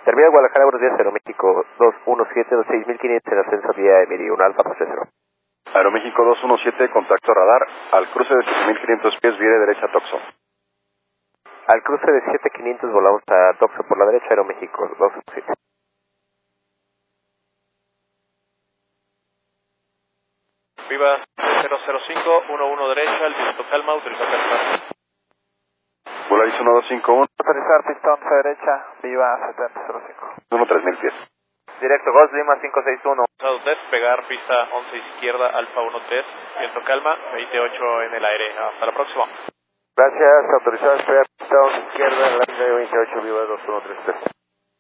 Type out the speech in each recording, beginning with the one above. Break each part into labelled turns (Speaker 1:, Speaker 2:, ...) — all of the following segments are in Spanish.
Speaker 1: Terminal Guadalajara, buenos días, Aeroméxico 217, 6500 en ascenso vía Emiri, un Alfa 30.
Speaker 2: Aeroméxico 217, contacto radar, al cruce de 7500 pies, vire derecha Toxo.
Speaker 1: Al cruce de 7500 volamos a Toxo por la derecha, Aeroméxico 217.
Speaker 3: Viva 005, 11 derecha, el piloto calma, autorizar calma.
Speaker 2: Volaris 1251,
Speaker 1: Autorizar pistón derecha, Viva 7005.
Speaker 2: 3000 pies.
Speaker 1: Directo Ghost Lima 561.
Speaker 3: Despegar pista 11 izquierda, Alfa 13, viento calma, 28 en el aire. Hasta la próxima.
Speaker 1: Gracias, autorizado despegar pistón izquierda, en la línea 28, Viva 2133.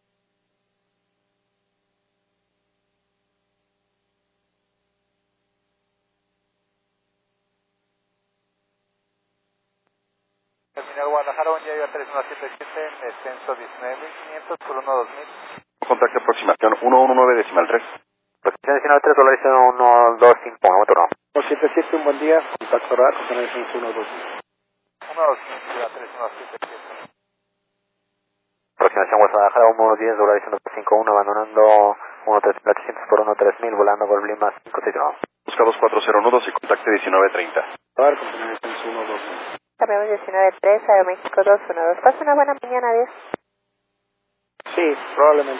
Speaker 1: Terminal Guadalajara, buen día, Viva 3177, descenso 19.500 por 12000.
Speaker 2: Contacto aproximación 119.3.
Speaker 1: Posición 19.3, Volaris 125, pongamos turno.
Speaker 4: 277, un buen día, contacto radar, con 120.
Speaker 1: 125, Viva 3177. Aproximación Guadalajara, 110, Volaris 151, abandonando 13800 por 13000, volando Golf Lima 561.
Speaker 2: Busca 240 nudos y contacte 1930.
Speaker 4: Radar, con 120.
Speaker 5: Cambiamos 19.3, Aeroméxico 212. Pasa una buena mañana, Dios.
Speaker 4: Sí, probablemente.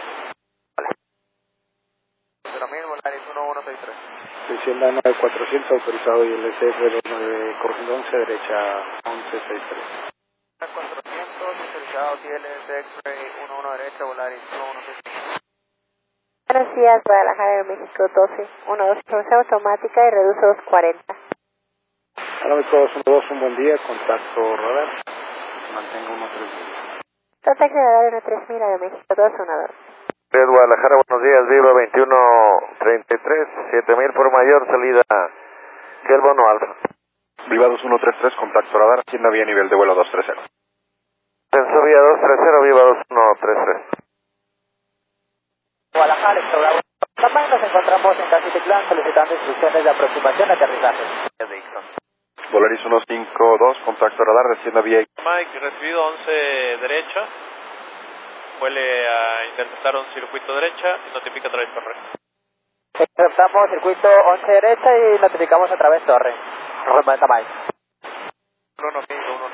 Speaker 1: 0.000, Volaris 1163.
Speaker 4: Descienda 9400, autorizado y el SF29, corriendo 11, derecha 1163.
Speaker 1: 400, autorizado, TLS X-Ray 11 derecha, Volaris 1163.
Speaker 5: Buenos días, Guadalajara, Aeroméxico 12, 12, información automática y reduce 240.
Speaker 4: Aeroméxico 212, un buen día, contacto radar, mantenga 13000.
Speaker 5: Contacto de radar 13000, Aeroméxico 212.
Speaker 1: Red Guadalajara, buenos días, Viva 2133, 7000 por mayor, salida Selva no Alfa.
Speaker 2: Viva 2133, contacto radar, tienda vía nivel de vuelo 230.
Speaker 1: Ascenso vía 230, Viva 2133.
Speaker 6: Guadalajara, programa. También nos encontramos en Cacititlán solicitando instrucciones de aproximación y aterrizaje.
Speaker 2: Volaris 152, contacto radar, descienda vía
Speaker 3: Mike, recibido 11 derecha. Vuele a interpretar un circuito derecha y notifica a través torre.
Speaker 6: Interpretamos circuito 11 derecha y notificamos a través torre. Remata Mike.
Speaker 3: 1 1